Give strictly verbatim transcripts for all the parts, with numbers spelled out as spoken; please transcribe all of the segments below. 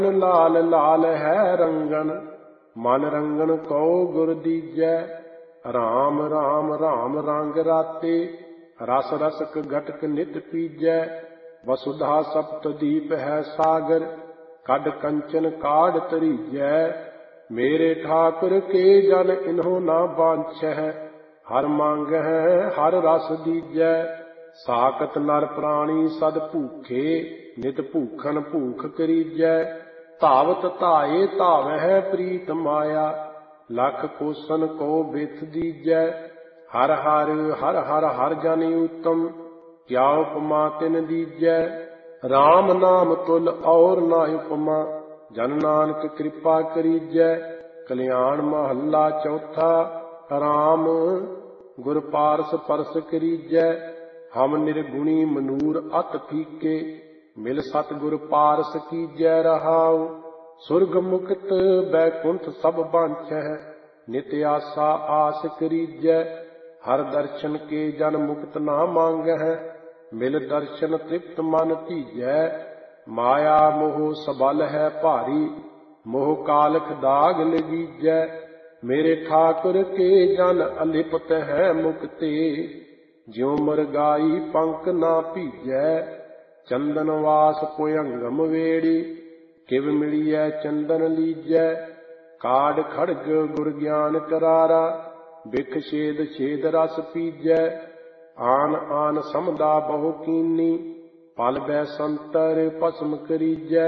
लाल लाल है रंगन, मन रंगन को गुर दीजै। राम राम राम रंग राते, रस रसक घटक नित पीजै। वसुधा सप्तदीप है सागर, कड कंचन काढ़ तरीजै। मेरे ठाकुर के जन इन्हों ना बांछै, हर मांग है हर रस दीजै। साकत नर प्राणी सद भूखे, नित भूखन भूख करीजै। धावत धाये धावै प्रीत माया, लख कोसन को बिथ दीजै। हर हर हर हर हर जन उत्तम, क्या उपमा तिन दीजै। राम नाम तुल और ना उपमा, जन नानक कृपा करीजै। कल्याण महला चौथा, राम गुर पारस परस करीजै। हम निर्गुणी मनूर अत फीके, मिल सतगुर पारस कीजै रहाउ। सुरग मुक्त बैकुंठ सब बांछै, नित आसा आस करीजै। हर दर्शन के जन मुक्त ना मांगै, मिल दर्शन तृप्त मन तीजै। माया मोह सबल है भारी, मोह कालख दाग लगीजै। मेरे ठाकुर के जन अलिपत है मुक्ति, ज्यों मरगाई पंख ना भीजै। चंदन वास पुयंगम वेड़ी, किव मिलियै चंदन लीजै। काड खड़ग गुर ज्ञान करारा, बिख छेद छेद रस पीजै। आन आन समदा बहु कीनी, पल बै संतर भस्म करीजै।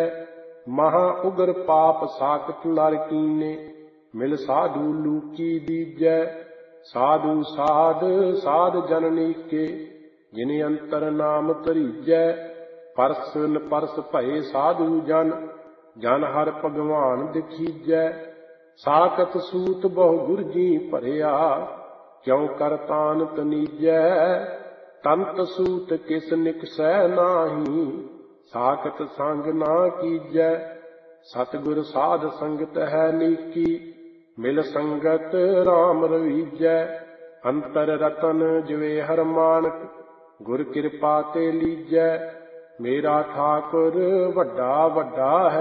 महा उग्र पाप साकत नर कीने, मिल साधु लूकी दीजै। साधु साध साध जननी के, जिन अंतर नाम तरीजै। परस न परस भये साधु जन, जन हर भगवान दिखीजै। साकत सूत बहु गुर जी भरिया, क्यों कर तान तनीजै। तंत सूत किस निकसै नाही, साकत संग ना कीजै। सतगुर साध संगत है नीकी, मिल संगत राम रवीजै। अंतर रतन जिवे हर मानक, गुर कृपा ते लीजै। मेरा ठाकुर वड्डा वड्डा है